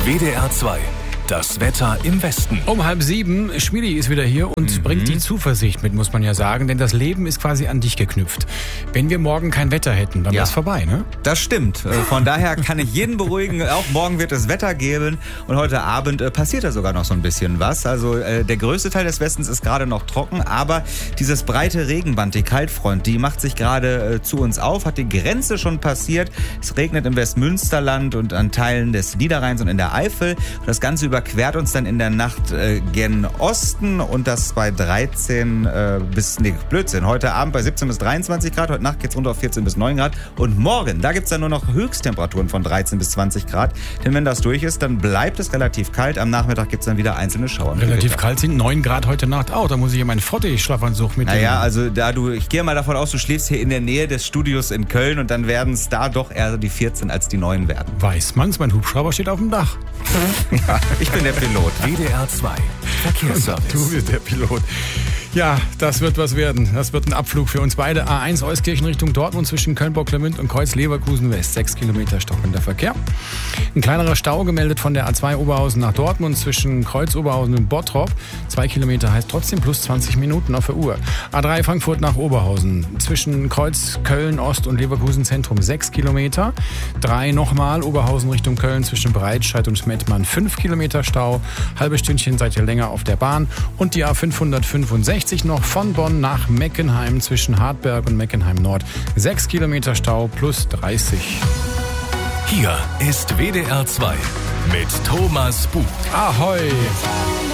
WDR 2. Das Wetter im Westen. Um 6:30, Schmidi ist wieder hier und bringt die Zuversicht mit, muss man ja sagen. Denn das Leben ist quasi an dich geknüpft. Wenn wir morgen kein Wetter hätten, dann wäre es vorbei, ne? Das stimmt. Von daher kann ich jeden beruhigen. Auch morgen wird es Wetter geben. Und heute Abend passiert da sogar noch so ein bisschen was. Also der größte Teil des Westens ist gerade noch trocken. Aber dieses breite Regenband, die Kaltfront, die macht sich gerade zu uns auf. Hat die Grenze schon passiert. Es regnet im Westmünsterland und an Teilen des Niederrheins und in der Eifel. Und das Ganze überquert uns dann in der Nacht gen Osten und das bei 13 heute Abend bei 17 bis 23 Grad, heute Nacht geht's runter auf 14 bis 9 Grad und morgen, da gibt's dann nur noch Höchsttemperaturen von 13 bis 20 Grad, denn wenn das durch ist, dann bleibt es relativ kalt, am Nachmittag gibt's dann wieder einzelne Schauer. Relativ kalt sind 9 Grad heute Nacht auch, da muss ich ja meinen Frottee-Schlafanzug mitnehmen. Naja, also ich gehe mal davon aus, du schläfst hier in der Nähe des Studios in Köln und dann werden es da doch eher die 14 als die 9 werden. Weiß man's, mein Hubschrauber steht auf dem Dach. Ja, ich bin der Pilot. WDR 2. Verkehrsservice. Du bist der Pilot. Ja, das wird was werden. Das wird ein Abflug für uns beide. A1 Euskirchen Richtung Dortmund zwischen Köln-Bocklemünd und Kreuz-Leverkusen West. 6 Kilometer stockender Verkehr. Ein kleinerer Stau gemeldet von der A2 Oberhausen nach Dortmund zwischen Kreuz-Oberhausen und Bottrop. 2 Kilometer heißt trotzdem plus 20 Minuten auf der Uhr. A3 Frankfurt nach Oberhausen zwischen Kreuz, Köln, Ost und Leverkusen Zentrum 6 Kilometer. 3 nochmal Oberhausen Richtung Köln zwischen Breitscheid und Schmettmann 5 Kilometer Stau. Halbes Stündchen seid ihr länger auf der Bahn. Und die A565 noch von Bonn nach Meckenheim zwischen Hartberg und Meckenheim Nord. 6 Kilometer Stau plus 30. Hier ist WDR 2 mit Thomas Buch. Ahoi!